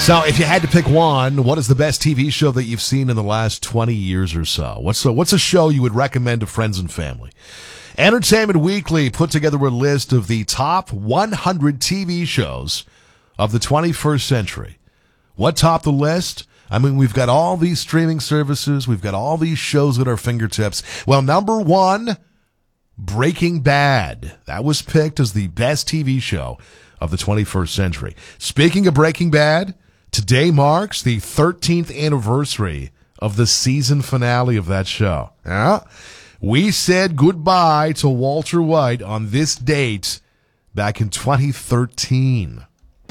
So, if you had to pick one, what is the best TV show that you've seen in the last 20 years or so? What's a show you would recommend to friends and family? Entertainment Weekly put together a list of the top 100 TV shows of the 21st century. What topped the list? I mean, we've got all these streaming services. We've got all these shows at our fingertips. Well, number one, Breaking Bad. That was picked as the best TV show of the 21st century. Speaking of Breaking Bad, today marks the 13th anniversary of the season finale of that show. Yeah? We said goodbye to Walter White on this date back in 2013.